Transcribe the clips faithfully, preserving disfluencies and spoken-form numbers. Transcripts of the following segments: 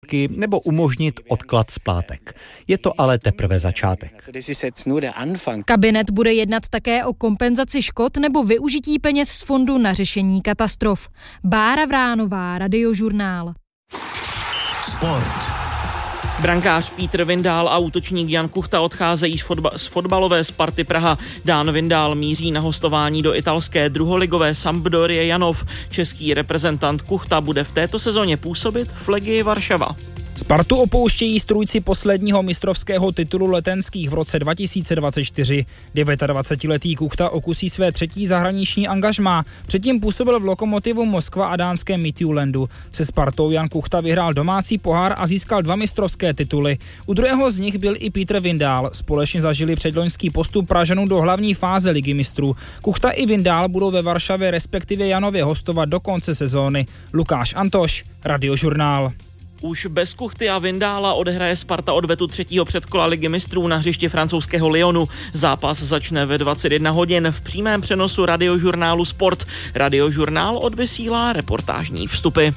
poplatky nebo umožnit odklad splátek. Je to ale teprve začátek. Kabinet bude jednat také o kompenzaci škod nebo využití peněz z fondu na řešení katastrof. Bára Vránová, Radiožurnál. Sport. Brankář Petr Vindál a útočník Jan Kuchta odcházejí z, fotba- z fotbalové Sparty Praha. Dan Vindál míří na hostování do italské druholigové Sampdorie Janov. Český reprezentant Kuchta bude v této sezóně působit v Legii Varšava. Spartu opouštějí strůjci posledního mistrovského titulu letenských v roce dva tisíce dvacet čtyři. dvacetidevítiletý Kuchta okusí své třetí zahraniční angažmá. Předtím působil v Lokomotivu Moskva a dánském Midtjyllandu. Se Spartou Jan Kuchta vyhrál domácí pohár a získal dva mistrovské tituly. U druhého z nich byl i Petr Vindál. Společně zažili předloňský postup Pražanů do hlavní fáze Ligy mistrů. Kuchta i Vindál budou ve Varšavě respektive Janově hostovat do konce sezóny. Lukáš Antoš, Radiožurnál. Už bez Kuchty a Vindála odehraje Sparta odvetu třetího předkola Ligy mistrů na hřišti francouzského Lyonu. Zápas začne ve dvacet jedna hodin v přímém přenosu Radiožurnálu Sport. Radiožurnál odvysílá reportážní vstupy.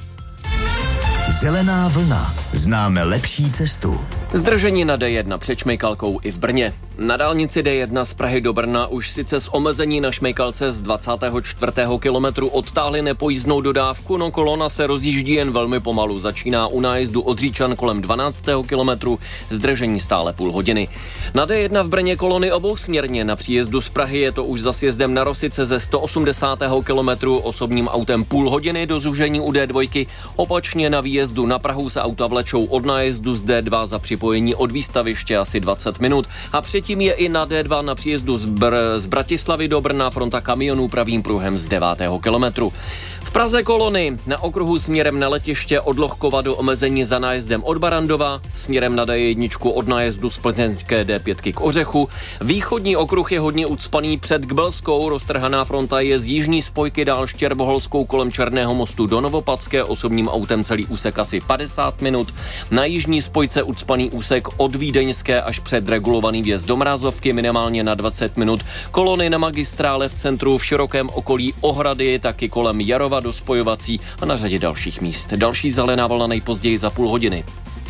Zelená vlna. Známe lepší cestu. Zdržení na D jedna před šmejkalkou i v Brně. Na dálnici D jedna z Prahy do Brna už sice z omezení na šmejkalce z dvacátého čtvrtého kilometru odtáhli nepojízdnou dodávku, no kolona se rozjíždí jen velmi pomalu. Začíná u nájezdu od Říčan kolem dvanáctého kilometru, zdržení stále půl hodiny. Na D jedna v Brně kolony obousměrně. Na příjezdu z Prahy je to už za sjezdem na Rosice ze sto osmdesátého kilometru osobním autem půl hodiny do zúžení u D dva. Opačně na výjezdu na Prahu se auta vlečou od nájezdu z D dva za připojení od výstaviště asi dvacet minut a předtím je i na D dva na příjezdu z, Br- z Bratislavy do Brna fronta kamionů pravým pruhem z devátého kilometru. V Praze kolony na okruhu směrem na letiště od Lohkova do omezení za nájezdem od Barandova, směrem na D jedna od nájezdu z plzeňské D pět k Ořechu. Východní okruh je hodně ucpaný před Kbelskou, roztrhaná fronta je z jižní spojky dál Štěrboholskou kolem Černého mostu do Novopadské, osobním autem celý úsek asi padesát minut. Na jižní spojce ucpaný úsek od Vídeňské až před regulovaný vjezd do Mrazovky minimálně na dvacet minut. Kolony na magistrále v centru v širokém okolí Ohrady, taky kolem Jarova do spojovací a na řadě dalších míst. Další zelená vlna nejpozději za půl hodiny.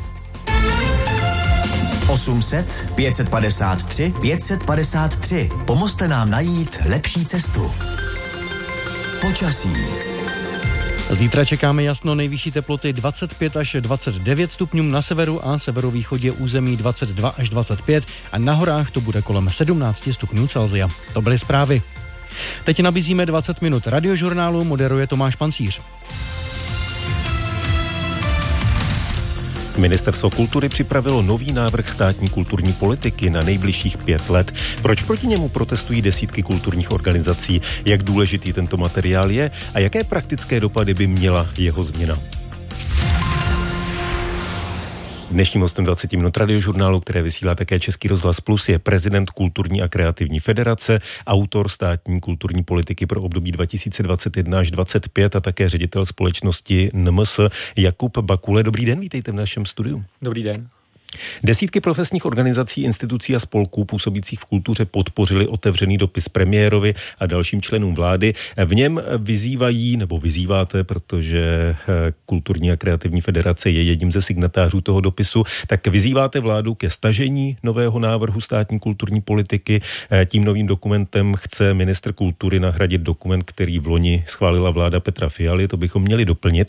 osm set pět set padesát tři pět set padesát tři. Pomozte nám najít lepší cestu. Počasí. Zítra čekáme jasno, nejvyšší teploty dvacet pět až dvacet devět stupňů, na severu a severovýchodě území dvacet dva až dvacet pět a na horách to bude kolem sedmnáct stupňů Celsia. To byly zprávy. Teď nabízíme dvacet minut Radiožurnálu, moderuje Tomáš Pancíř. Ministerstvo kultury připravilo nový návrh státní kulturní politiky na nejbližších pět let. Proč proti němu protestují desítky kulturních organizací? Jak důležitý tento materiál je a jaké praktické dopady by měla jeho změna? Dnešním hostem dvacet minut Radiožurnálu, které vysílá také Český rozhlas Plus, je prezident Kulturní a kreativní federace, autor státní kulturní politiky pro období dva tisíce dvacet jedna až dvacet pět a také ředitel společnosti N M S Jakub Bakule. Dobrý den, vítejte v našem studiu. Dobrý den. Desítky profesních organizací, institucí a spolků působících v kultuře podpořili otevřený dopis premiérovi a dalším členům vlády. V něm vyzývají, nebo vyzýváte, protože Kulturní a kreativní federace je jedním ze signatářů toho dopisu, tak vyzýváte vládu ke stažení nového návrhu státní kulturní politiky. Tím novým dokumentem chce ministr kultury nahradit dokument, který v loni schválila vláda Petra Fialy. To bychom měli doplnit.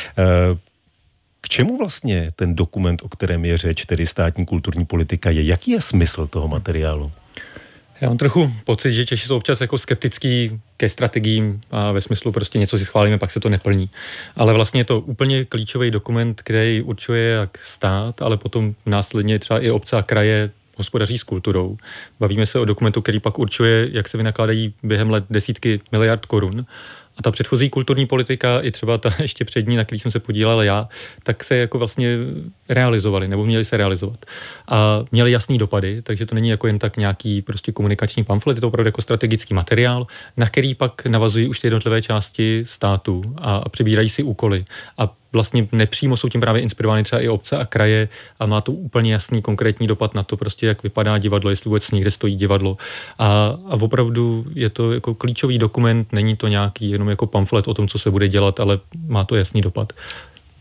K čemu vlastně ten dokument, o kterém je řeč, tedy státní kulturní politika, je? Jaký je smysl toho materiálu? Já mám trochu pocit, že Češi jsou občas jako skeptický ke strategiím a ve smyslu prostě něco si schválíme, pak se to neplní. Ale vlastně je to úplně klíčový dokument, který určuje jak stát, ale potom následně třeba i obce a kraje hospodaří s kulturou. Bavíme se o dokumentu, který pak určuje, jak se vynakládají během let desítky miliard korun. A ta předchozí kulturní politika, i třeba ta ještě přední, na který jsem se podílel já, tak se jako vlastně realizovaly, nebo měly se realizovat. A měly jasný dopady, takže to není jako jen tak nějaký prostě komunikační pamflet, je to opravdu jako strategický materiál, na který pak navazují už ty jednotlivé části státu a, a přibírají si úkoly. A vlastně nepřímo jsou tím právě inspirovány třeba i obce a kraje a má to úplně jasný konkrétní dopad na to prostě, jak vypadá divadlo, jestli vůbec někde stojí divadlo. A, a opravdu je to jako klíčový dokument, není to nějaký jenom jako pamflet o tom, co se bude dělat, ale má to jasný dopad.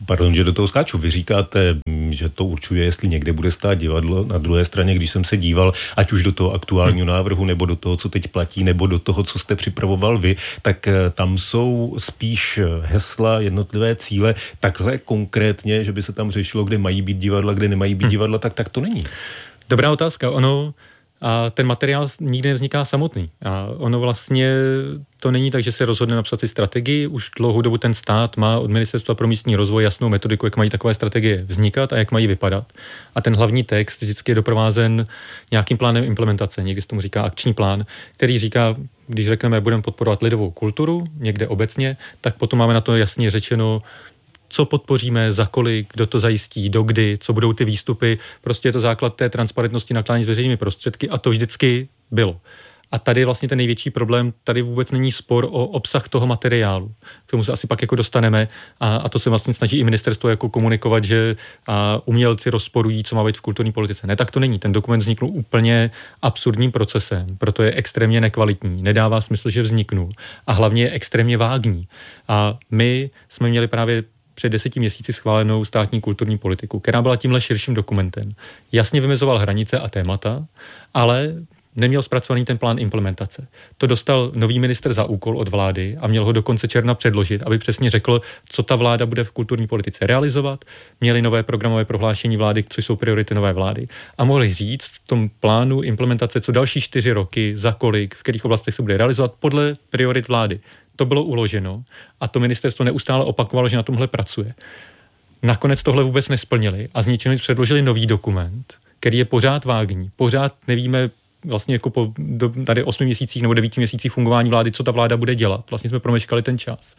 Pardon, že do toho skáču. Vy říkáte, že to určuje, jestli někde bude stát divadlo. Na druhé straně, když jsem se díval, ať už do toho aktuálního návrhu, nebo do toho, co teď platí, nebo do toho, co jste připravoval vy, tak tam jsou spíš hesla, jednotlivé cíle, takhle konkrétně, že by se tam řešilo, kde mají být divadla, kde nemají být divadla, tak tak to není. Dobrá otázka. Ono, a ten materiál nikdy nevzniká samotný. A ono vlastně to není tak, že se rozhodne napsat si strategii. Už dlouhou dobu ten stát má od Ministerstva pro místní rozvoj jasnou metodiku, jak mají takové strategie vznikat a jak mají vypadat. A ten hlavní text vždycky je doprovázen nějakým plánem implementace. Někdy se tomu říká akční plán, který říká, když řekneme, budeme podporovat lidovou kulturu někde obecně, tak potom máme na to jasně řečeno, co podpoříme, za kolik, kdo to zajistí, dokdy, co budou ty výstupy. Prostě je to základ té transparentnosti nakládání s veřejnými prostředky a to vždycky bylo. A tady je vlastně ten největší problém, tady vůbec není spor o obsah toho materiálu. K tomu se asi pak jako dostaneme a, a to se vlastně snaží i ministerstvo jako komunikovat, že a, umělci rozporují, co má být v kulturní politice. Ne, tak to není. Ten dokument vzniknul úplně absurdním procesem, proto je extrémně nekvalitní, nedává smysl, že vzniknul a hlavně je extrémně vágní. A my jsme měli právě před deseti měsíci schválenou státní kulturní politiku, která byla tímhle širším dokumentem. Jasně vymezoval hranice a témata, ale neměl zpracovaný ten plán implementace. To dostal nový ministr za úkol od vlády a měl ho do konce června předložit, aby přesně řekl, co ta vláda bude v kulturní politice realizovat. Měli nové programové prohlášení vlády, což jsou priority nové vlády. A mohli říct v tom plánu implementace, co další čtyři roky, za kolik, v kterých oblastech se bude realizovat podle priorit vlády. To bylo uloženo a to ministerstvo neustále opakovalo, že na tomhle pracuje. Nakonec tohle vůbec nesplnili a z ničeho předložili nový dokument, který je pořád vágní. Pořád nevíme vlastně jako po do, tady osmi měsících nebo devíti měsících fungování vlády, co ta vláda bude dělat. Vlastně jsme promeškali ten čas.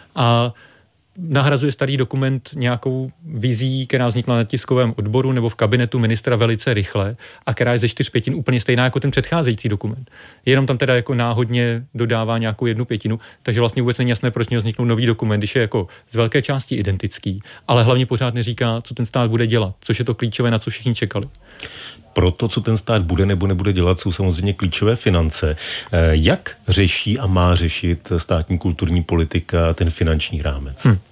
A nahrazuje starý dokument nějakou vizí, která vznikla na tiskovém odboru nebo v kabinetu ministra velice rychle a která je ze čtyř pětin úplně stejná jako ten předcházející dokument. Jenom tam teda jako náhodně dodává nějakou jednu pětinu, takže vlastně vůbec není jasné, proč měl vzniknout nový dokument, když je jako z velké části identický, ale hlavně pořád neříká, co ten stát bude dělat, což je to klíčové, na co všichni čekali. Pro to, co ten stát bude nebo nebude dělat, jsou samozřejmě klíčové finance. Jak řeší a má řešit státní kulturní politika ten finanční rámec? Hmm.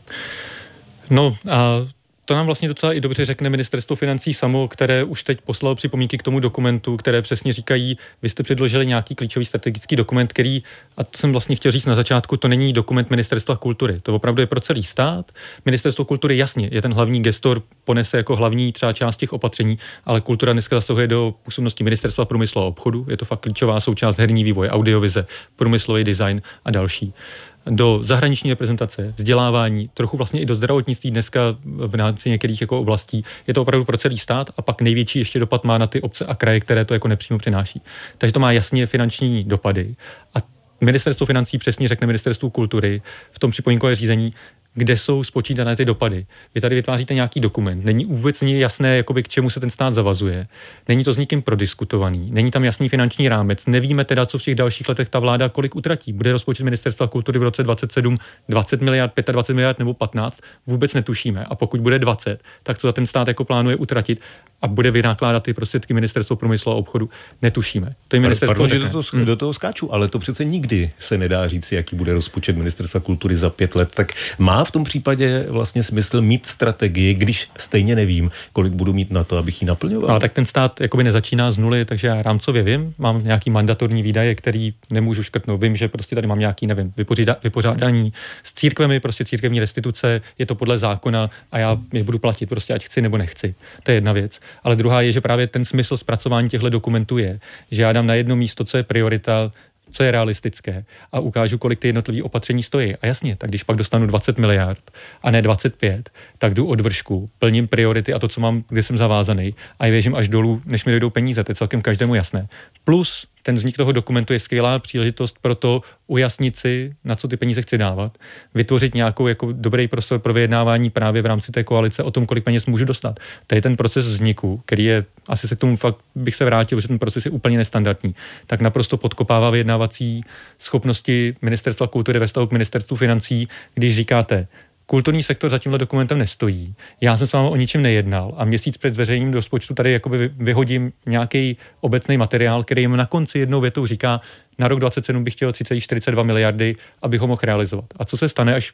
No a to nám vlastně docela i dobře řekne ministerstvo financí samo, které už teď poslalo připomínky k tomu dokumentu, které přesně říkají, vy jste předložili nějaký klíčový strategický dokument, který, a to jsem vlastně chtěl říct na začátku, to není dokument ministerstva kultury. To opravdu je pro celý stát. Ministerstvo kultury jasně je ten hlavní gestor, ponese jako hlavní třeba část těch opatření, ale kultura dneska zasahuje do působnosti ministerstva průmyslu a obchodu. Je to fakt klíčová součást herní vývoj, audiovize, průmyslový design a další. Do zahraniční reprezentace, vzdělávání, trochu vlastně i do zdravotnictví dneska v rámci některých jako oblastí. Je to opravdu pro celý stát a pak největší ještě dopad má na ty obce a kraje, které to jako nepřímo přináší. Takže to má jasně finanční dopady a ministerstvo financí přesně řekne ministerstvu kultury v tom připomínkovém řízení, kde jsou spočítané ty dopady. Vy tady vytváříte nějaký dokument, není vůbec jasné, jakoby, k čemu se ten stát zavazuje, není to s nikým prodiskutovaný, není tam jasný finanční rámec, nevíme teda, co v těch dalších letech ta vláda kolik utratí. Bude rozpočet ministerstva kultury v roce dvacet sedm dvacet miliard, dvacet pět miliard nebo patnáct, vůbec netušíme. A pokud bude dvacet, tak co za ten stát jako plánuje utratit a bude vynakládat ty prostředky ministerstvo průmyslu a obchodu, netušíme. To je ministerstvo. Pardon, že do toho, hmm. do toho skáču, ale to přece nikdy se nedá říct, jaký bude rozpočet ministerstva kultury za pět let. Tak má v tom případě vlastně smysl mít strategii, když stejně nevím, kolik budu mít na to, abych ji naplňoval. Ale tak ten stát jakoby nezačíná z nuly, takže já rámcově vím, mám nějaký mandatorní výdaje, který nemůžu škrtnout. Vím, že prostě tady mám nějaký, nevím, vypořádání s církvemi, prostě církevní restituce, je to podle zákona a já je budu platit, prostě ať chci nebo nechci. To je jedna věc. Ale druhá je, že právě ten smysl zpracování těchto dokumentů je, že já dám na jedno místo, co je priorita, co je realistické a ukážu, kolik ty jednotlivé opatření stojí. A jasně, tak když pak dostanu dvacet miliard a ne dvacet pět, tak jdu od vršku, plním priority a to, co mám, kde jsem zavázaný a je věřím až dolů, než mi dojdou peníze. To je celkem každému jasné. Plus ten vznik toho dokumentu je skvělá příležitost pro to ujasnit si, na co ty peníze chci dávat, vytvořit nějakou jako dobrý prostor pro vyjednávání právě v rámci té koalice o tom, kolik peněz můžu dostat. To je ten proces vzniku, který je, asi se k tomu fakt bych se vrátil, že ten proces je úplně nestandardní, tak naprosto podkopává vyjednávací schopnosti ministerstva kultury ve vztahu k ministerstvu financí, když říkáte, kulturní sektor za tímhle dokumentem nestojí. Já jsem s vámi o ničem nejednal a měsíc před zveřejněním do rozpočtu tady jakoby vyhodím nějaký obecný materiál, který jim na konci jednou větou říká, na rok dvacet sedm bych chtěl tři celá čtyřicet dva miliardy, abych ho mohl realizovat. A co se stane, až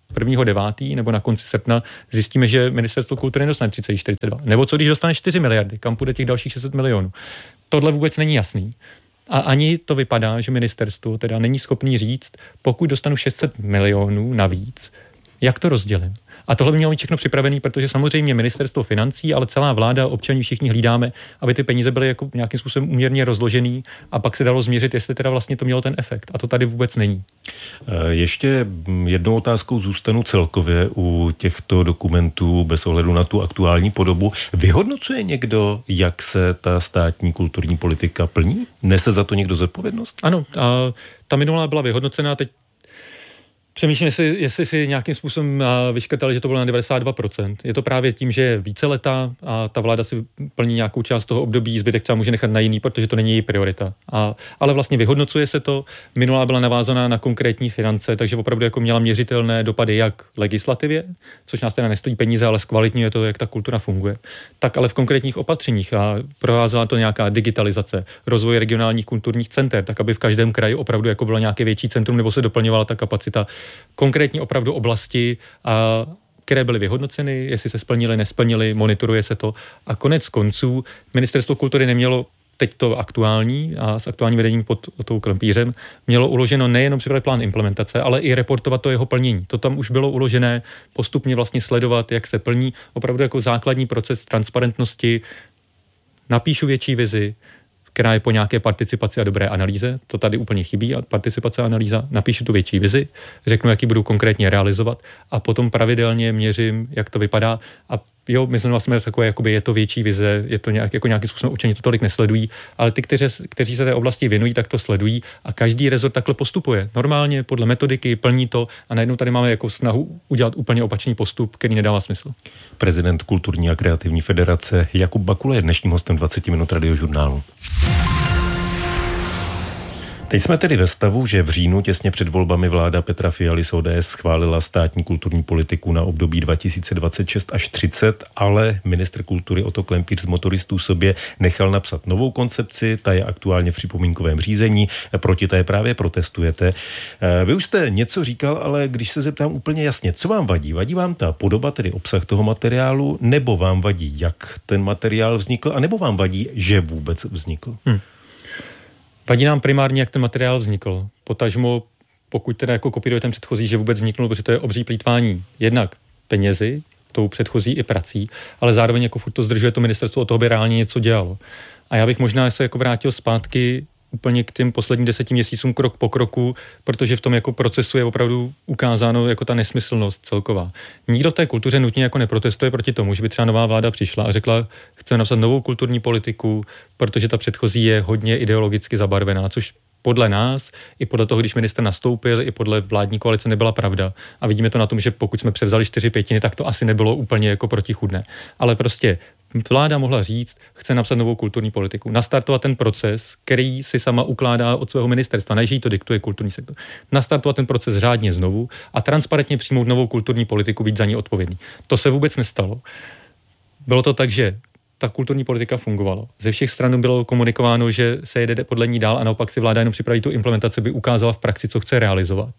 prvního devátého nebo na konci srpna zjistíme, že ministerstvo kultury nedostane tři celá čtyřicet dva. Nebo co když dostane čtyři miliardy, kam půjde těch dalších šest set milionů. Tohle vůbec není jasný. A ani to vypadá, že ministerstvo teda není schopný říct, pokud dostanu šest set milionů navíc, jak to rozdělím. A tohle by mělo být všechno připravený, protože samozřejmě ministerstvo financí, ale celá vláda, občané všichni hlídáme, aby ty peníze byly jako nějakým způsobem úměrně rozložený a pak se dalo změřit, jestli teda vlastně to mělo ten efekt. A to tady vůbec není. Ještě jednou otázkou zůstanu celkově u těchto dokumentů bez ohledu na tu aktuální podobu. Vyhodnocuje někdo, jak se ta státní kulturní politika plní? Nese za to někdo zodpovědnost? Ano, a ta minulá byla vyhodnocená, teď přemýšlím, jestli, jestli si nějakým způsobem vyškrtali, že to bylo na devadesát dva procent. Je to právě tím, že je více leta a ta vláda si plní nějakou část toho období, zbytek třeba může nechat na jiný, protože to není její priorita. A, ale vlastně vyhodnocuje se to. Minulá byla navázaná na konkrétní finance, takže opravdu jako měla měřitelné dopady jak legislativě, což nás teda nestojí peníze, ale zkvalitňuje to, jak ta kultura funguje, tak ale v konkrétních opatřeních a provázela to nějaká digitalizace, rozvoj regionálních kulturních center, tak aby v každém kraji opravdu jako bylo nějaké větší centrum nebo se doplňovala ta kapacita. Konkrétní opravdu oblasti, a, které byly vyhodnoceny, jestli se splnily, nesplnily, monitoruje se to. A konec konců ministerstvo kultury nemělo teď to aktuální a s aktuálním vedením pod tou Klempířem mělo uloženo nejenom připravit plán implementace, ale i reportovat to jeho plnění. To tam už bylo uložené, postupně vlastně sledovat, jak se plní, opravdu jako základní proces transparentnosti. Napíšu větší vizi, která je po nějaké participaci a dobré analýze. To tady úplně chybí, a participace a analýza. Napíšu tu větší vizi, řeknu, jak ji budu konkrétně realizovat a potom pravidelně měřím, jak to vypadá. A jo, myslím vlastně takové, jakoby je to větší vize, je to nějak, jako nějakým způsobem učení to tolik nesledují, ale ty, kteří, kteří se té oblasti věnují, tak to sledují a každý rezort takhle postupuje. Normálně podle metodiky plní to a najednou tady máme jako snahu udělat úplně opačný postup, který nedává smysl. Prezident Kulturní a kreativní federace Jakub Bakula je dnešním hostem dvacet minut Radiožurnálu. Teď jsme tedy ve stavu, že v říjnu těsně před volbami vláda Petra Fialy z O D S schválila státní kulturní politiku na období dva tisíce dvacet šest až třicet, ale ministr kultury Otto Klempíř z Motoristů sobě nechal napsat novou koncepci, ta je aktuálně v připomínkovém řízení, proti té právě protestujete. Vy už jste něco říkal, ale když se zeptám úplně jasně, co vám vadí? Vadí vám ta podoba, tedy obsah toho materiálu, nebo vám vadí, jak ten materiál vznikl, a nebo vám vadí, že vůbec vznikl? Hmm. Vadí nám primárně, jak ten materiál vznikl. Potažmo, pokud teda jako kopíruje ten předchozí, že vůbec vzniknul, protože to je obří plýtvání jednak penězi, tou předchozí i prací, ale zároveň jako furt to zdržuje to ministerstvo od toho, by reálně něco dělalo. A já bych možná se jako vrátil zpátky úplně k těm posledním deseti měsícům krok po kroku, protože v tom jako procesu je opravdu ukázáno jako ta nesmyslnost celková. Nikdo v té kultuře nutně jako neprotestuje proti tomu, že by třeba nová vláda přišla a řekla, chceme napsat novou kulturní politiku, protože ta předchozí je hodně ideologicky zabarvená, což podle nás, i podle toho, když ministr nastoupil, i podle vládní koalice nebyla pravda. A vidíme to na tom, že pokud jsme převzali čtyři pětiny, tak to asi nebylo úplně jako protichůdné. Ale prostě vláda mohla říct, chce napsat novou kulturní politiku, nastartovat ten proces, který si sama ukládá od svého ministerstva, než jí to diktuje kulturní sektor. Nastartovat ten proces řádně znovu a transparentně přijmout novou kulturní politiku, být za ní odpovědný. To se vůbec nestalo. Bylo to tak, že ta kulturní politika fungovala. Ze všech stran bylo komunikováno, že se jede podle ní dál a naopak si vláda jenom připraví tu implementaci, by ukázala v praxi, co chce realizovat.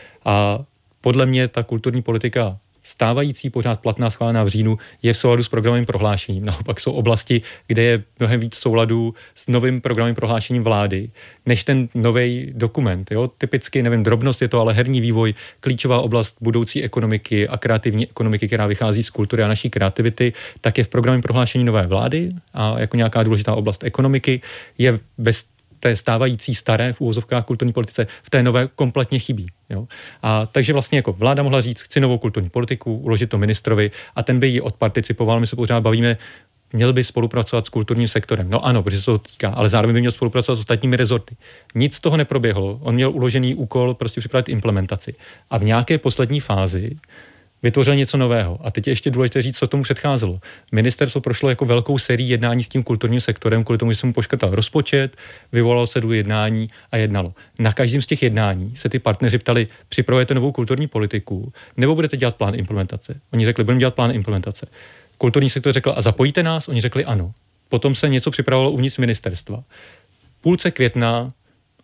A podle mě ta kulturní politika stávající, pořád platná, schválená v říjnu, je v souladu s programovým prohlášením. Naopak jsou oblasti, kde je mnohem víc souladu s novým programovým prohlášením vlády, než ten nový dokument. Jo? Typicky, nevím, drobnost je to, ale herní vývoj, klíčová oblast budoucí ekonomiky a kreativní ekonomiky, která vychází z kultury a naší kreativity, tak je v programovém prohlášení nové vlády a jako nějaká důležitá oblast ekonomiky je bez té stávající staré v úvozovkách kulturní politice v té nové kompletně chybí. Jo? A takže vlastně jako vláda mohla říct, chci novou kulturní politiku, uložit to ministrovi a ten by ji odparticipoval. My se pořád bavíme, měl by spolupracovat s kulturním sektorem. No ano, protože se to týká, ale zároveň by měl spolupracovat s ostatními rezorty. Nic z toho neproběhlo. On měl uložený úkol prostě připravit implementaci. A v nějaké poslední fázi vytvořil něco nového. A teď je ještě důležité říct, co tomu předcházelo. Ministerstvo prošlo jako velkou sérii jednání s tím kulturním sektorem, kvůli tomu, že se mu poškrtal rozpočet, vyvolalo se do jednání a jednalo. Na každém z těch jednání se ty partneři ptali, připravujete novou kulturní politiku, nebo budete dělat plán implementace. Oni řekli, budeme dělat plán implementace. Kulturní sektor řekl, a zapojíte nás? Oni řekli ano. Potom se něco připravovalo uvnitř ministerstva. Půlce května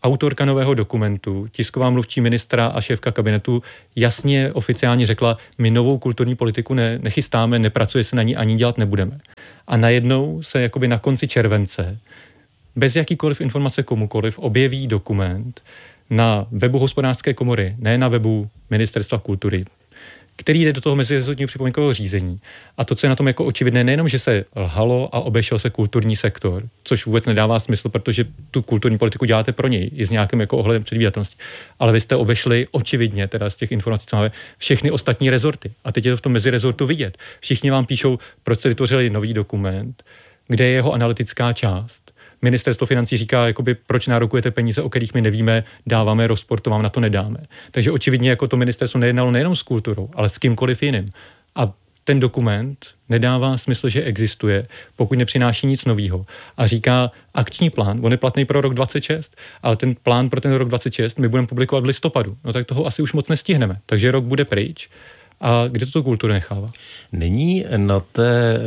autorka nového dokumentu, tisková mluvčí ministra a šéfka kabinetu jasně oficiálně řekla, my novou kulturní politiku ne, nechystáme, nepracuje se na ní, ani dělat nebudeme. A najednou se jakoby na konci července bez jakýkoliv informace komukoliv objeví dokument na webu Hospodářské komory, ne na webu Ministerstva kultury, který jde do toho mezirezortního připomínkového řízení. A to, co je na tom jako očividné, nejenom, že se lhalo a obešel se kulturní sektor, což vůbec nedává smysl, protože tu kulturní politiku děláte pro něj, i s nějakým jako ohledem předvídatelnosti, ale vy jste obešli očividně, teda z těch informací, co máme, všechny ostatní rezorty. A teď je to v tom mezirezortu vidět. Všichni vám píšou, proč jste vytvořili nový dokument, kde je jeho analytická část. Ministerstvo financí říká, jakoby, proč nárokujete peníze, o kterých my nevíme, dáváme rozpor, to vám na to nedáme. Takže očividně jako to ministerstvo nejednalo nejenom s kulturou, ale s kýmkoliv jiným. A ten dokument nedává smysl, že existuje, pokud nepřináší nic nového. A říká akční plán, on je platný pro rok dvacet šest, ale ten plán pro ten rok dvacet šest my budeme publikovat v listopadu. No tak toho asi už moc nestihneme. Takže rok bude pryč. A kde to tu kulturu nechává? Není na té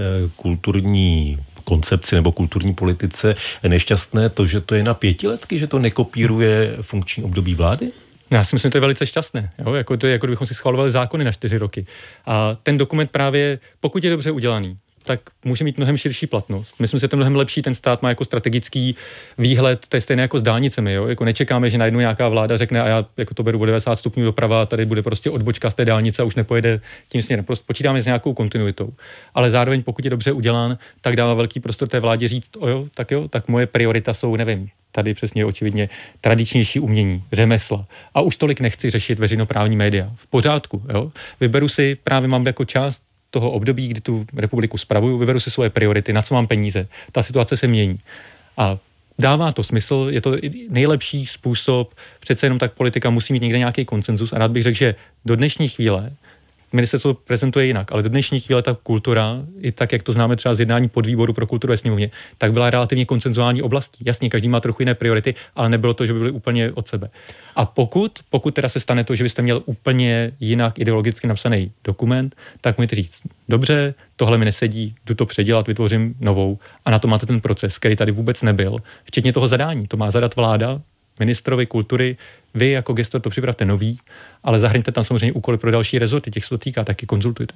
kulturní koncepci nebo kulturní politice nešťastné to, že to je na pětiletky, že to nekopíruje funkční období vlády? Já si myslím, že to je velice šťastné. Jo? Jako to je, jako kdybychom si schvalovali zákony na čtyři roky. A ten dokument právě, pokud je dobře udělaný, tak může mít mnohem širší platnost. Myslím si, že to je mnohem lepší, ten stát má jako strategický výhled, to je stejné jako s dálnicemi, jo? Jako nečekáme, že najednou nějaká vláda řekne a já jako to beru o devadesát stupňů doprava, tady bude prostě odbočka z té dálnice a už nepojede tím směrem. Prostě počítáme s nějakou kontinuitou. Ale zároveň, pokud je dobře udělán, tak dává velký prostor té vládě říct, o jo, tak jo, tak moje priorita jsou, nevím, tady přesně očividně tradičnější umění, řemesla. A už tolik nechci řešit veřejnoprávní média. V pořádku, jo? Vyberu si, právě mám jako část toho období, kdy tu republiku spravuju, vyberu si svoje priority, na co mám peníze. Ta situace se mění. A dává to smysl, je to nejlepší způsob, přece jenom tak politika musí mít někde nějaký konsenzus a rád bych řekl, že do dnešní chvíle ministerstvo prezentuje jinak, ale do dnešní chvíle ta kultura, i tak, jak to známe třeba z jednání podvýboru pro kulturu ve sněmovně, tak byla relativně konsenzuální oblastí. Jasně, každý má trochu jiné priority, ale nebylo to, že by byly úplně od sebe. A pokud, pokud teda se stane to, že byste měl úplně jinak ideologicky napsaný dokument, tak můžete říct, dobře, tohle mi nesedí, jdu to předělat, vytvořím novou a na to máte ten proces, který tady vůbec nebyl, včetně toho zadání. To má zadat vláda, ministrovi kultury, vy jako gestor to připravte nový, ale zahrňte tam samozřejmě úkoly pro další rezorty, těch se to týká, taky konzultujte.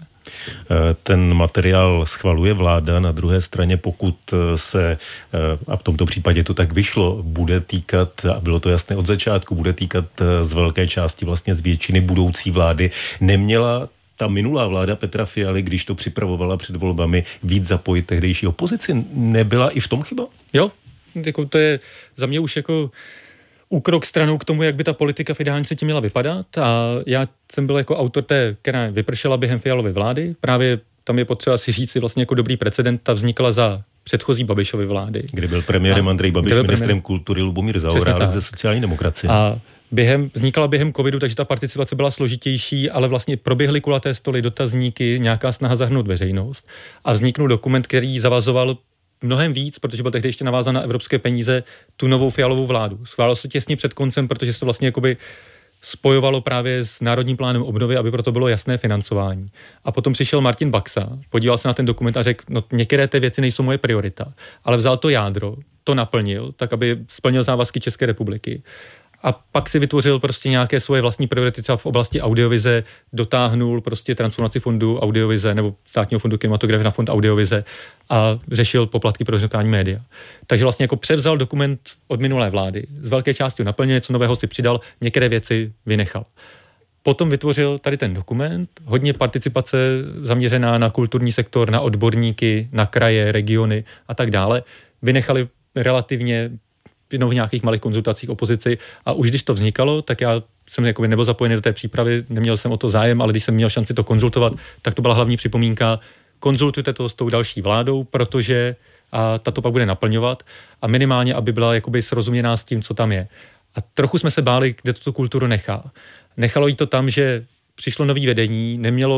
Ten materiál schvaluje vláda, na druhé straně pokud se, a v tomto případě to tak vyšlo, bude týkat, a bylo to jasné od začátku, bude týkat z velké části vlastně z většiny budoucí vlády, neměla ta minulá vláda Petra Fialy, když to připravovala před volbami, víc zapojit tehdejší opozici, nebyla i v tom chyba? Jo, jako to je za mě už jako úkrok stranou k tomu, jak by ta politika v ideální světě měla vypadat. A já jsem byl jako autor té, která vypršela během Fialovy vlády. Právě tam je potřeba si říct si vlastně jako dobrý precedent, ta vznikla za předchozí Babišovy vlády. Kdy byl premiérem Andrej Babiš, ministrem premiér... kultury Lubomír Zaorálek ze sociální demokracie. A během, vznikala během covidu, takže ta participace byla složitější, ale vlastně proběhly kulaté stoly, dotazníky, nějaká snaha zahrnout veřejnost a vzniknul dokument, který zavazoval mnohem víc, protože byl tehdy ještě navázán na evropské peníze, tu novou Fialovou vládu. Schválilo se těsně před koncem, protože se to vlastně jakoby spojovalo právě s Národním plánem obnovy, aby proto bylo jasné financování. A potom přišel Martin Baxa, podíval se na ten dokument a řekl, no některé ty věci nejsou moje priorita, ale vzal to jádro, to naplnil, tak aby splnil závazky České republiky. A pak si vytvořil prostě nějaké svoje vlastní priority třeba v oblasti audiovize, dotáhnul prostě transformaci fondu audiovize nebo státního fondu kinematografie na fond audiovize a řešil poplatky pro veřejnoprávní média. Takže vlastně jako převzal dokument od minulé vlády, z velké části ho naplnil, něco nového si přidal, některé věci vynechal. Potom vytvořil tady ten dokument, hodně participace zaměřená na kulturní sektor, na odborníky, na kraje, regiony a tak dále. Vynechali relativně jenom v nějakých malých konzultacích opozici a už když to vznikalo, tak já jsem jakoby nebyl zapojený do té přípravy, neměl jsem o to zájem, ale když jsem měl šanci to konzultovat, tak to byla hlavní připomínka, konzultujte to s tou další vládou, protože a ta to pak bude naplňovat a minimálně, aby byla jakoby srozuměná s tím, co tam je. A trochu jsme se báli, kde to tu kulturu nechá. Nechalo jí to tam, že přišlo nový vedení, nemělo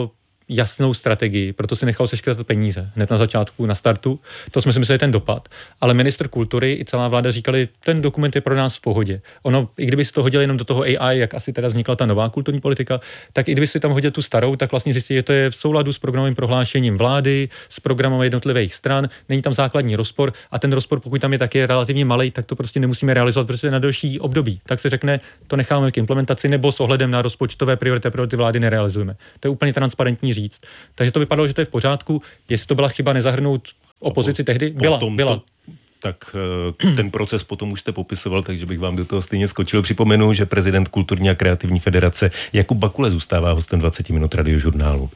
jasnou strategii, proto si nechal seškrtat peníze hned na začátku, na startu. To jsme si mysleli ten dopad. Ale ministr kultury i celá vláda říkali, ten dokument je pro nás v pohodě. Ono, i kdyby si to hodil jenom do toho A I, jak asi teda vznikla ta nová kulturní politika, tak i kdyby si tam hodil tu starou, tak vlastně zjistí, že to je v souladu s programovým prohlášením vlády, s programem jednotlivých stran, není tam základní rozpor a ten rozpor, pokud tam je taky relativně malý, tak to prostě nemusíme realizovat, protože na delší období. Tak se řekne, to necháme k implementaci nebo s ohledem na rozpočtové priority priority vlády nerealizujeme. To je úplně transparentní říct. Takže to vypadalo, že to je v pořádku. Jestli to byla chyba nezahrnout opozici tehdy? Byla, byla. Tak ten proces potom už jste popisoval, takže bych vám do toho stejně skočil. Připomenu, že prezident Kulturní a kreativní federace Jakub Bakule zůstává hostem dvacet minut Radiožurnálu.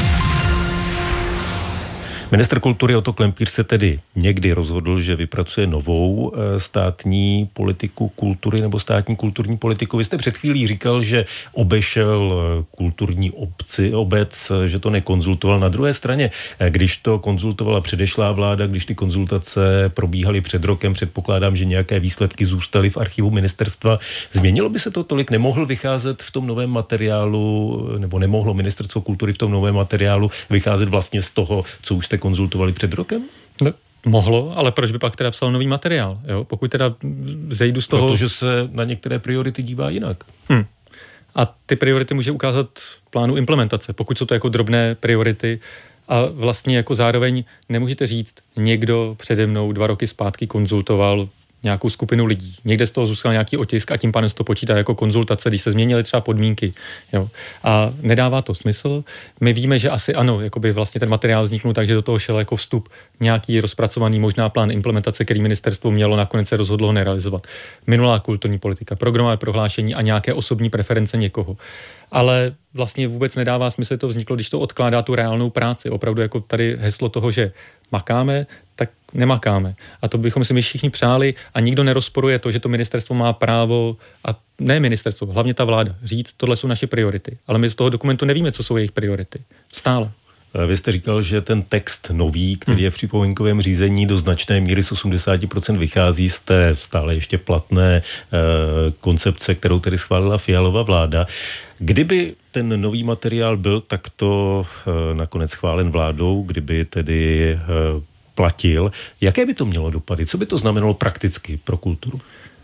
Ministr kultury Otto Klempíř se tedy někdy rozhodl, že vypracuje novou státní politiku kultury nebo státní kulturní politiku. Vy jste před chvílí říkal, že obešel kulturní obci, obec, že to nekonzultoval. Na druhé straně, když to konzultovala předešlá vláda, když ty konzultace probíhaly před rokem, předpokládám, že nějaké výsledky zůstaly v archivu ministerstva. Změnilo by se to tolik? Nemohl vycházet v tom novém materiálu, nebo nemohlo ministerstvo kultury v tom novém materiálu vycházet vlastně z toho, co už jste konzultovali před rokem? No, mohlo, ale proč by pak teda psal nový materiál? Jo? Pokud teda zejdu z toho... Protože se na některé priority dívá jinak. Hmm. A ty priority může ukázat v plánu implementace, pokud jsou to jako drobné priority a vlastně jako zároveň nemůžete říct, někdo přede mnou dva roky zpátky konzultoval nějakou skupinu lidí. Někde z toho zůstal nějaký otisk a tím pádem se to počítá jako konzultace, když se změnily třeba podmínky. Jo. A nedává to smysl. My víme, že asi ano, jakoby vlastně ten materiál vzniknul tak, že do toho šel jako vstup nějaký rozpracovaný možná plán implementace, který ministerstvo mělo, nakonec se rozhodlo ho nerealizovat. Minulá kulturní politika, programové prohlášení a nějaké osobní preference někoho. Ale vlastně vůbec nedává smysl, to vzniklo, když to odkládá tu reálnou práci. Opravdu jako tady heslo toho, že makáme, tak nemakáme. A to bychom si my všichni přáli a nikdo nerozporuje to, že to ministerstvo má právo, a ne ministerstvo, hlavně ta vláda, říct, tohle jsou naše priority. Ale my z toho dokumentu nevíme, co jsou jejich priority. Stále. Vy jste říkal, že ten text nový, který je v připomínkovém řízení, do značné míry z osmdesát procent vychází z té stále ještě platné eh, koncepce, kterou tedy schválila Fialova vláda. Kdyby ten nový materiál byl takto eh, nakonec schválen vládou, kdyby tedy eh, platil, jaké by to mělo dopady? Co by to znamenalo prakticky pro kulturu?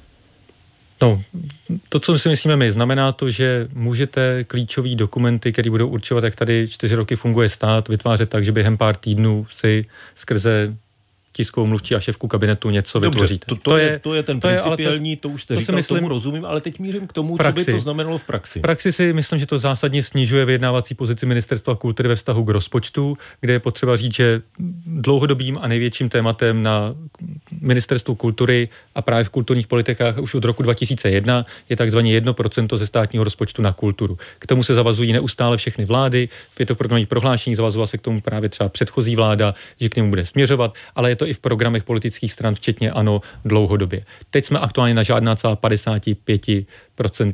No, to, co si myslíme my, znamená to, že můžete klíčový dokumenty, které budou určovat, jak tady čtyři roky funguje stát, vytvářet tak, že během pár týdnů si skrze tiskovou mluvčí a šéfku kabinetu něco Dobře, vytvoříte. To, to, to, je, to je ten to principiální, je, to, to už jste to říkal, myslím, tomu rozumím, ale teď mířím k tomu, praxi. Co by to znamenalo v praxi. V praxi si myslím, že to zásadně snižuje vyjednávací pozici Ministerstva kultury ve vztahu k rozpočtu, kde je potřeba říct, že dlouhodobým a největším tématem na Ministerstvu kultury a právě v kulturních politikách už od roku dva tisíce jedna je takzvaně jedno procento ze státního rozpočtu na kulturu. K tomu se zavazují neustále všechny vlády, je to v programových prohlášení, zavazovala se k tomu právě třeba předchozí vláda, že k němu bude směřovat, ale je to i v programech politických stran, včetně ANO, dlouhodobě. Teď jsme aktuálně na žádná celá padesát pět procent,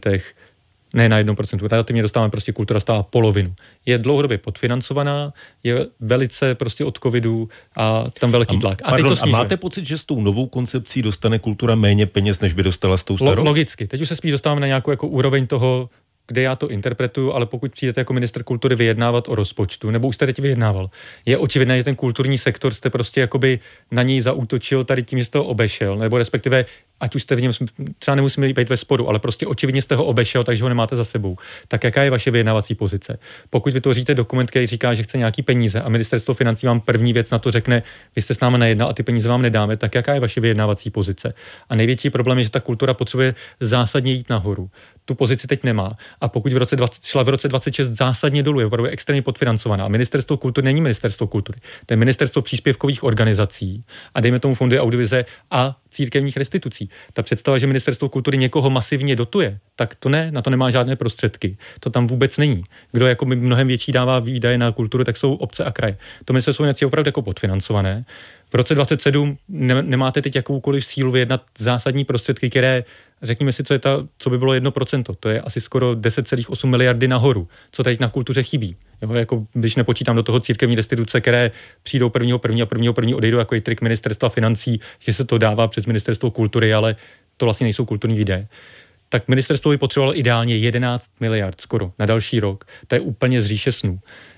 ne na jedno procento, relativně dostáváme prostě kultura stála polovinu. Je dlouhodobě podfinancovaná, je velice prostě od covidu a tam velký tlak. A, pardon, teď to a máte pocit, že s tou novou koncepcí dostane kultura méně peněz, než by dostala s tou starou? Logicky. Teď už se spíš dostáváme na nějakou jako úroveň toho, kde já to interpretuju, ale pokud přijdete jako ministr kultury vyjednávat o rozpočtu, nebo už jste teď vyjednával, je očividné, že ten kulturní sektor jste prostě jakoby na něj zaútočil tady tím, že jste ho obešel, nebo respektive, ať už jste v něm, třeba nemusíme být ve sporu, ale prostě očividně jste ho obešel, takže ho nemáte za sebou. Tak jaká je vaše vyjednávací pozice? Pokud vytvoříte dokument, který říká, že chce nějaký peníze a ministerstvo financí vám první věc na to řekne, vy jste s námi nejednal a ty peníze vám nedáme, tak jaká je vaše vyjednávací pozice? A největší problém je, že ta kultura potřebuje zásadně jít nahoru. Tu pozici teď nemá. A pokud v roce dvacet, šla v roce dvacet šest zásadně dolů, je opravdu extrémně podfinancovaná. A ministerstvo kultury není ministerstvo kultury. To je ministerstvo příspěvkových organizací a dejme tomu fondy audiovize a církevních restitucí. Ta představa, že ministerstvo kultury někoho masivně dotuje, tak to ne, na to nemá žádné prostředky. To tam vůbec není. Kdo jako mnohem větší dává výdaje na kulturu, tak jsou obce a kraje. To ministerstvo financí je opravdu jako podfinancované. V roce dvacet sedm ne, nemáte teď jakoukoliv sílu vyjednat zásadní prostředky, které, řekněme si, co je ta, co by bylo jedno procento. To je asi skoro deset celá osm miliardy nahoru, co teď na kultuře chybí. Jo, jako když nepočítám do toho církevní restituce, které přijdou prvního prvního a prvního prvního odejdou jako i trik ministerstva financí, že se to dává přes ministerstvo kultury, ale to vlastně nejsou kulturní výdaje. Tak ministerstvo by potřebovalo ideálně jedenáct miliard skoro na další rok. To je úplně z říše snů.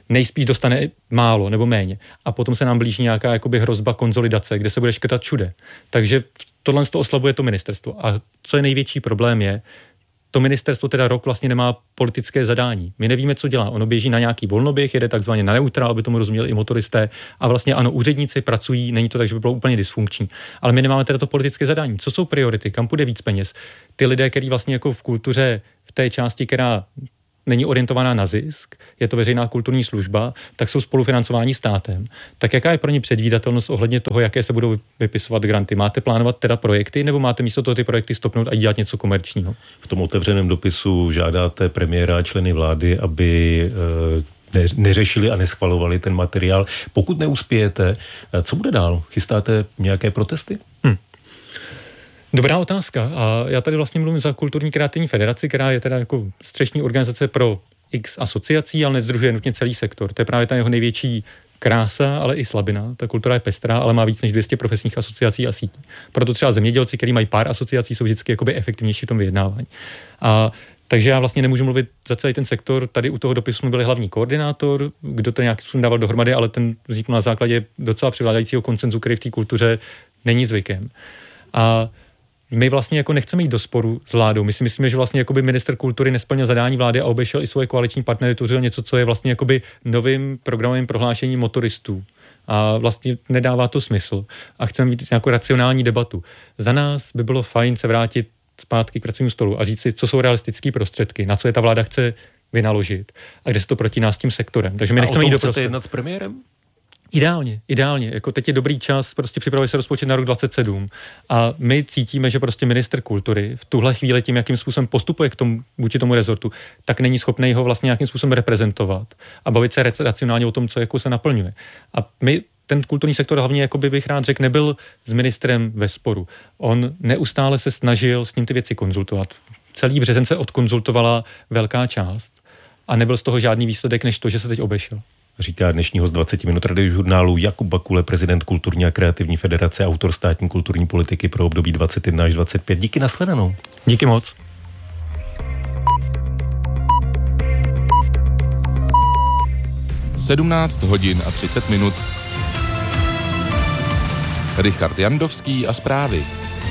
nejspíš dostane málo nebo méně. A potom se nám blíží nějaká jakoby hrozba konzolidace, kde se bude škrtat všude. Takže tohle to oslabuje to ministerstvo. A co je největší problém je, to ministerstvo teda rok vlastně nemá politické zadání. My nevíme, co dělá. Ono běží na nějaký volnoběh, jede takzvaně na neutrál, aby tomu rozuměli i motoristé. A vlastně ano, úředníci pracují, není to tak, že by bylo úplně dysfunkční. Ale my nemáme teda to politické zadání. Co jsou priority? Kam půjde víc peněz? Ty lidé, kteří vlastně jako v kultuře, v té části, která není orientovaná na zisk, je to veřejná kulturní služba, tak jsou spolufinancováni státem. Tak jaká je pro ně předvídatelnost ohledně toho, jaké se budou vypisovat granty? Máte plánovat teda projekty, nebo máte místo toho ty projekty stopnout a dělat něco komerčního? V tom otevřeném dopisu žádáte premiéra a členy vlády, aby e, neřešili a neschvalovali ten materiál. Pokud neuspějete, co bude dál? Chystáte nějaké protesty? Hm. Dobrá otázka. A já tady vlastně mluvím za Kulturní kreativní federaci, která je teda jako střešní organizace pro x asociací, ale nesdružuje nutně celý sektor. To je právě ta jeho největší krása, ale i slabina. Ta kultura je pestrá, ale má víc než dvě stě profesních asociací a sítí. Proto třeba zemědělci, kteří mají pár asociací, jsou vždycky jakoby efektivnější v tom vyjednávání. A takže já vlastně nemůžu mluvit za celý ten sektor. Tady u toho dopisu byl hlavní koordinátor, kdo to nějak dával dohromady, ale ten vznikl na základě docela převládajícího konsenzu, který v té kultuře není zvykem. A my vlastně jako nechceme jít do sporu s vládou. My si myslíme, že vlastně jakoby ministr kultury nesplnil zadání vlády a obešel i svoje koaliční partnery, tvořil něco, co je vlastně jakoby novým programovým prohlášením motoristů. A vlastně nedává to smysl. A chceme mít nějakou racionální debatu. Za nás by bylo fajn se vrátit zpátky k pracovnímu stolu a říct si, co jsou realistické prostředky, na co je ta vláda chce vynaložit a kde se to protiná s tím sektorem. Takže my a nechceme o tom jít do chcete jednat s premiérem? Ideálně, ideálně. Jako teď je dobrý čas, prostě připravuje se rozpočet na rok dvacet sedm a my cítíme, že prostě ministr kultury v tuhle chvíli tím, jakým způsobem postupuje k tomu, vůči tomu rezortu, tak není schopný ho vlastně nějakým způsobem reprezentovat a bavit se racionálně o tom, co jako se naplňuje. A my ten kulturní sektor hlavně, jako by bych rád řekl, nebyl s ministrem ve sporu. On neustále se snažil s ním ty věci konzultovat. Celý březen se odkonzultovala velká část a nebyl z toho žádný výsledek, než to, že se teď obešel. Říká dnešní host dvacet minut radiožurnálu Jakub Bakule, prezident Kulturní a kreativní federace, autor státní kulturní politiky pro období dvacet jedna až dvacet pět. Díky, nashledanou. Díky moc. sedmnáct hodin a třicet minut. Richard Jandovský a zprávy.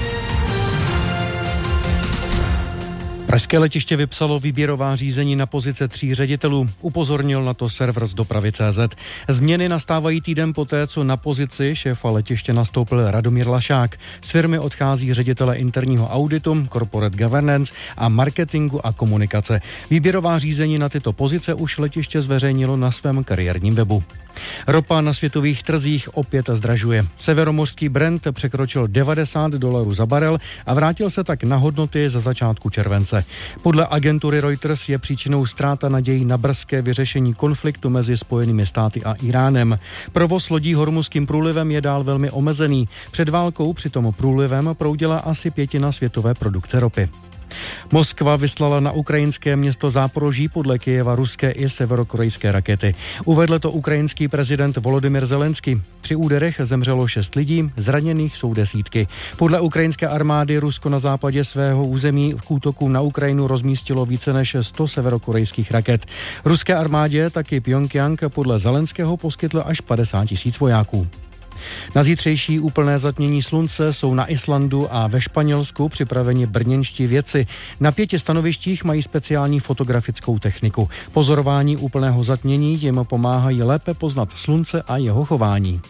Pražské letiště vypsalo výběrová řízení na pozice tří ředitelů. Upozornil na to server z dopravy tečka cé zet. Změny nastávají týden poté, co na pozici šéfa letiště nastoupil Radomír Lašák. Z firmy odchází ředitele interního auditu, corporate governance a marketingu a komunikace. Výběrová řízení na tyto pozice už letiště zveřejnilo na svém kariérním webu. Ropa na světových trzích opět zdražuje. Severomořský Brent překročil devadesát dolarů za barel a vrátil se tak na hodnoty za začátku července. Podle agentury Reuters je příčinou ztráta nadějí na brzké vyřešení konfliktu mezi Spojenými státy a Iránem. Provoz lodí Hormuzským průlivem je dál velmi omezený. Před válkou přitom průlivem proudila asi pětina světové produkce ropy. Moskva vyslala na ukrajinské město Záporoží podle Kyjeva ruské i severokorejské rakety. Uvedl to ukrajinský prezident Volodymyr Zelenský. Při úderech zemřelo šest lidí, zraněných jsou desítky. Podle ukrajinské armády Rusko na západě svého území v útoku na Ukrajinu rozmístilo více než sto severokorejských raket. Ruské armádě taky Pjongjang podle Zelenského poskytl až padesát tisíc vojáků. Na zítřejší úplné zatmění slunce jsou na Islandu a ve Španělsku připraveni brněnští vědci. Na pěti stanovištích mají speciální fotografickou techniku. Pozorování úplného zatmění jim pomáhají lépe poznat slunce a jeho chování.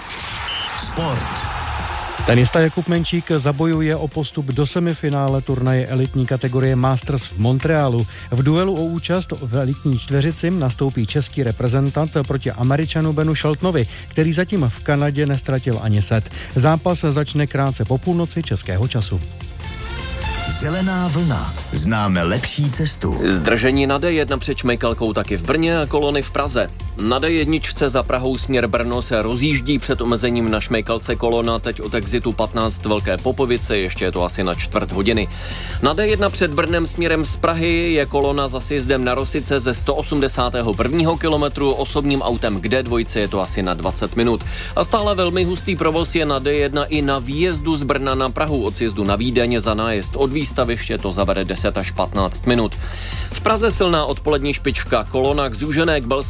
Sport. Tenista Jakub Menčík zabojuje o postup do semifinále turnaje elitní kategorie Masters v Montrealu. V duelu o účast v elitní čtveřici nastoupí český reprezentant proti Američanu Benu Sheltonovi, který zatím v Kanadě nestratil ani set. Zápas začne krátce po půlnoci českého času. Zelená vlna. Známe lepší cestu. Zdržení na dé jedna před Šmejkalkou taky v Brně a kolony v Praze. Na dé jedna za Prahou směr Brno se rozjíždí před omezením na Šmejkalce kolona, teď od exitu patnáct Velké Popovice, ještě je to asi na čtvrt hodiny. Na dé jedna před Brnem směrem z Prahy je kolona za sjezdem na Rosice ze sto osmdesátého prvního kilometru, osobním autem k dé dva je to asi na dvacet minut. A stále velmi hustý provoz je na dé jedna i na výjezdu z Brna na Prahu, od sjezdu na Vídeň za nájezd od výstaviště to zabere deset až patnáct minut. V Praze silná odpolední špička, kolona k Zúžené k Belské se táhne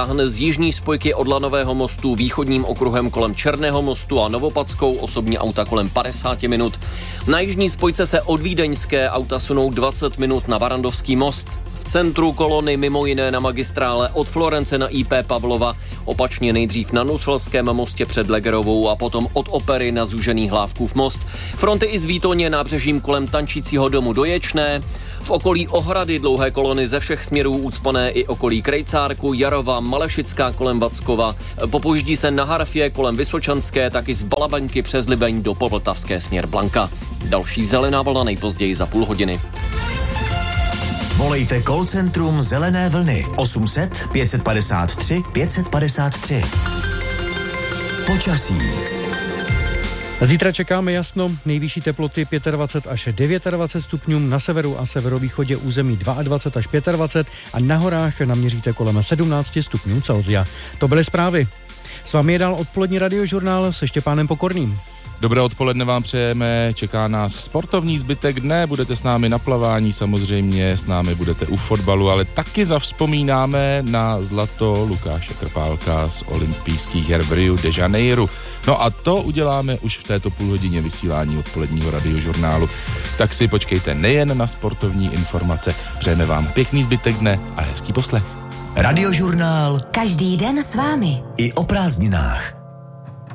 táhne z jižní spojky od Lanového mostu východním okruhem kolem Černého mostu a Novopadskou osobní auta kolem padesát minut. Na jižní spojce se od Vídeňské auta sunou dvacet minut na Varandovský most. V centru kolony mimo jiné na magistrále od Florence na I P Pavlova, opačně nejdřív na Nucelském mostě před Legerovou a potom od Opery na zúžený Hlávkův most. Fronty i z Výtoně nábřežím kolem Tančícího domu do Ječné. V okolí Ohrady dlouhé kolony ze všech směrů ucpané i okolí Krejcárku, Jarova, Malešická kolem Vackova. Popojíždí se na Harfě kolem Vysočanské, taky z Balabanky přes Libeň do Povltavské směr Blanka. Další zelená vlna nejpozději za půl hodiny. Volejte call centrum Zelené vlny osm set pět padesát tři pět padesát tři. Počasí. Zítra čekáme jasno, nejvyšší teploty dvacet pět až dvacet devět stupňů, na severu a severovýchodě území dvacet dva až dvacet pět a na horách naměříte kolem sedmnáct stupňů Celsia. To byly zprávy. S vámi je dál odpolední radiožurnál se Štěpánem Pokorným. Dobré odpoledne vám přejeme, čeká nás sportovní zbytek dne, budete s námi na plavání, samozřejmě s námi budete u fotbalu, ale taky zavzpomínáme na zlato Lukáše Krpálka z olympijských her v Riu de Janeiro. No a to uděláme už v této půlhodině vysílání odpoledního radiožurnálu. Tak si počkejte nejen na sportovní informace, přejeme vám pěkný zbytek dne a hezký poslech. Radiožurnál každý den s vámi i o prázdninách.